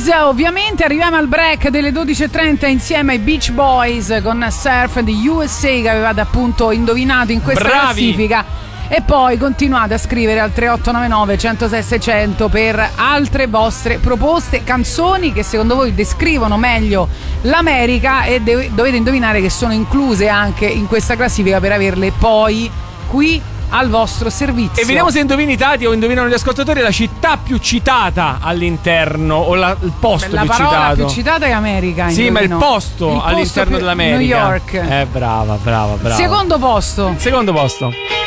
Boys, ovviamente arriviamo al break delle 12.30 insieme ai Beach Boys con Surf di USA che avevate appunto indovinato in questa classifica. E poi continuate a scrivere al 3899 106 600 per altre vostre proposte, canzoni che secondo voi descrivono meglio l'America e dovete indovinare che sono incluse anche in questa classifica per averle poi qui al vostro servizio. E vediamo se indovini Tati o indovinano gli ascoltatori la città più citata all'interno o il posto più citato. La parola più citata è America. Sì, ma il posto all'interno dell'America. New York. Brava. Secondo posto.